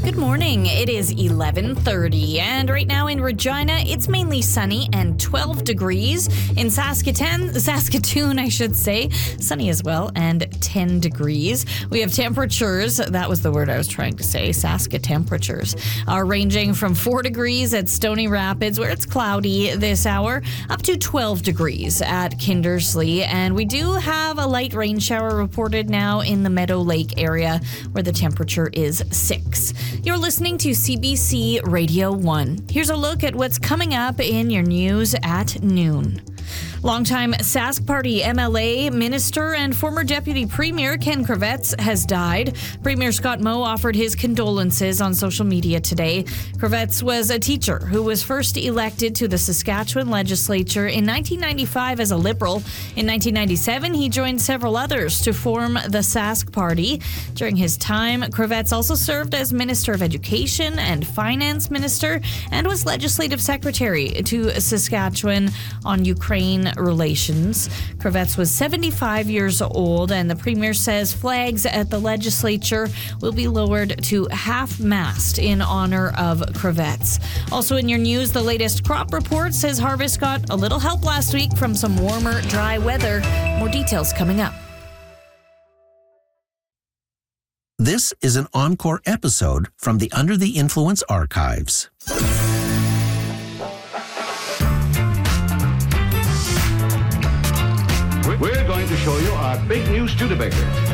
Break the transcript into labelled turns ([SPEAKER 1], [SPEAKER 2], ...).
[SPEAKER 1] Good morning. It is 11:30, and right now in Regina, it's mainly sunny and 12 degrees. In Saskatoon, I should say, sunny as well, and 10 degrees. We have temperatures, that was the word I was trying to say, Saska temperatures, are ranging from 4 degrees at Stony Rapids, where it's cloudy this hour, up to 12 degrees at Kindersley. And we do have a light rain shower reported now in the Meadow Lake area, where the temperature is 6. You're listening to CBC Radio 1. Here's a look at what's coming up in your news at noon. Longtime Sask Party MLA, Minister, and former Deputy Premier Ken Kravets has died. Premier Scott Moe offered his condolences on social media today. Kravets was a teacher who was first elected to the Saskatchewan legislature in 1995 as a Liberal. In 1997, he joined several others to form the Sask Party. During his time, Kravets also served as Minister of Education and Finance Minister and was Legislative Secretary to Saskatchewan on Ukraine relations. Kravets was 75 years old, and the Premier says flags at the legislature will be lowered to half-mast in honor of Kravets. Also in your news, the latest crop report says harvest got a little help last week from some warmer, dry weather. More details coming up.
[SPEAKER 2] This is an encore episode from the Under the Influence archives.
[SPEAKER 3] We're going to show you our big new Studebaker.